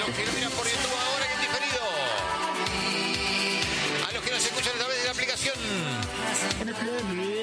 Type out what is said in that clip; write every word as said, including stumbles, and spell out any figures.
los que lo miran por YouTube ahora y en diferido. A los que nos escuchan a través de la aplicación.